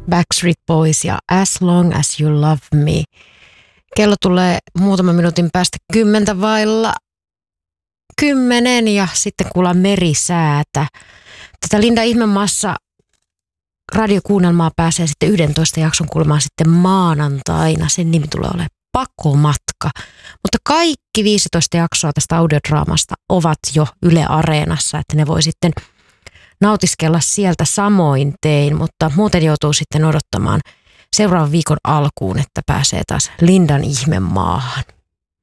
Backstreet Boys ja As Long As You Love Me. Kello tulee muutaman minuutin päästä 10:10 ja sitten kuullaan merisäätä. Tätä Linda Ihmemassa radiokuunnelmaa pääsee sitten 11 jakson kuulemaan sitten maanantaina. Sen nimi tulee olemaan Pakomatka. Mutta kaikki 15 jaksoa tästä audiodraamasta ovat jo Yle Areenassa, että ne voi sitten nautiskella sieltä samoin tein, mutta muuten joutuu sitten odottamaan seuraavan viikon alkuun, että pääsee taas Lindan Ihmemaahan.